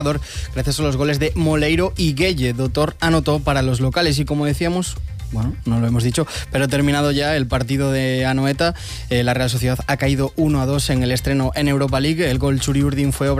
gracias a los goles de Moleiro y Gueye. Doutor anotó para los locales y, como decíamos, bueno, no lo hemos dicho, pero terminado ya el partido de Anoeta, la Real Sociedad ha caído 1-2 en el estreno en Europa League. El gol Txuri Urdin fue obra